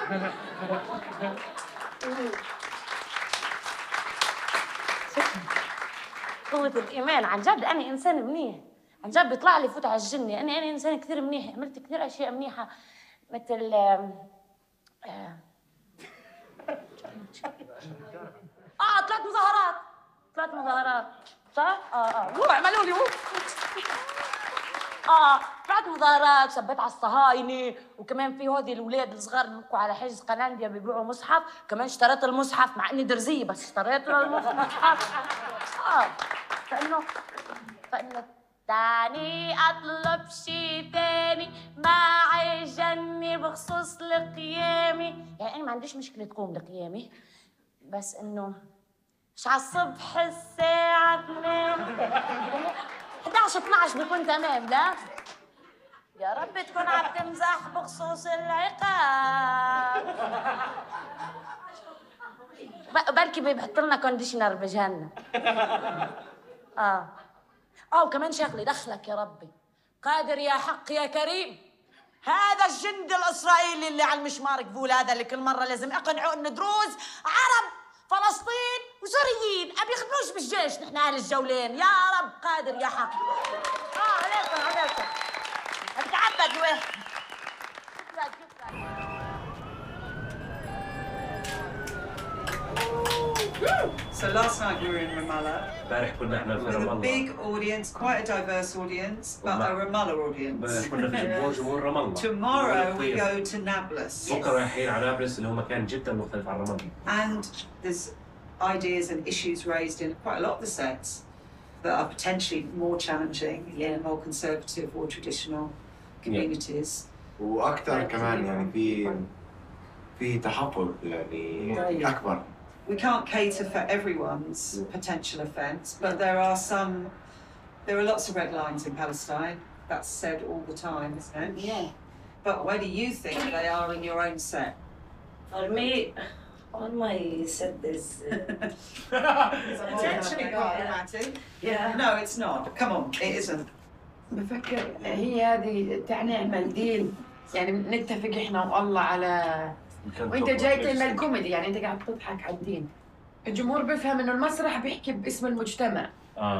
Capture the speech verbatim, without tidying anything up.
قوة الإيمان. عن جد أنا إنسان منيح، عن جد بيطلع لي فوت على الجنة. أنا أنا إنسان كثير منيح، عملت كثير أشياء منيحة مثل آه آه طلعت مظاهرات، طلعت مظاهرات صح؟ اه اه هو اعملوا لي اه طلعت مظاهرات، سبيت على الصهاينة، وكمان في هودي الأولاد الصغار اللي بيبكوا على حجز قنانديا بيبيعوا مصحف، كمان اشتريت المصحف مع إني درزية بس اشتريت المصحف. اه فإنه فإنه تاني أطلب شي تاني ما عجني بخصوص القيامة. يعني أنا ما عنديش مشكلة تقوم لقيامي، بس إنه مش على الصبح الساعة اثنين احدعش اثنعش بكون تمام. لا يا رب تكون عم تمزح بخصوص العقاب. بركي بيحط لنا كونديشنر بجهنم. اه اه وكمان شغلي دخلك يا ربي قادر يا حق يا كريم. هذا الجندي الاسرائيلي اللي على المشمار قبول هذا اللي كل مره لازم اقنعه انه دروز عرب فلسطين وسوريين ما بيخدموش بالجيش، نحن اهل الجولين. يا رب قادر يا حق. اه عليكم عليكم بتعبد واحد. So last night we were in Ramallah امبارح كنا احنا في with a رام الله. big audience, quite a diverse audience, but a Ramallah audience. كنا في جمهور جمهور رام الله. Tomorrow we go to Nablus. بكره رايحين على نابلس اللي هو مكان جدا مختلف عن رام الله. And there's ideas and issues raised in quite a lot of the sets that are potentially more challenging in more conservative or traditional communities. واكثر كمان يعني في في تحفظ يعني اكبر. We can't cater for everyone's potential offence, but there are some, there are lots of red lines in Palestine. That's said all the time, isn't it? Yeah. But where do you think they are in your own set? For me, on my set is... It's actually problematic. Yeah. No, it's not. Come on, it isn't. بفكر هي هذه تعني عمل دين، يعني نتفق احنا والله على وانت جاي تعمل كوميدي، يعني انت قاعد تضحك على الدين. الجمهور بيفهم انه المسرح بيحكي باسم المجتمع،